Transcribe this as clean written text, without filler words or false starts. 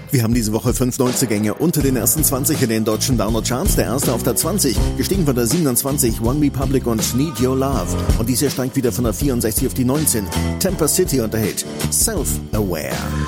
Wir haben diese Woche 5 Neuzugänge unter den ersten 20 in den deutschen Download-Charts. Der erste auf der 20, gestiegen von der 27, One Republic und Need Your Love. Und dieser steigt wieder von der 64 auf die 19. Temper City und der Hit Self-Aware.